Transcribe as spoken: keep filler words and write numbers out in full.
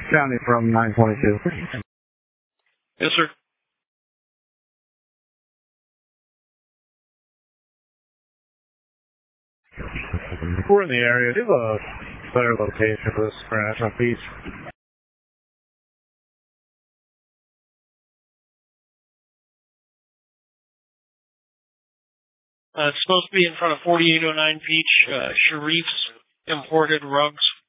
County from nine twenty-two. Yes, sir. We're in the area. Do you have a better location for this crash on Peach? Uh, it's supposed to be in front of forty-eight oh nine Peach, uh, Sharif's Imported Rugs.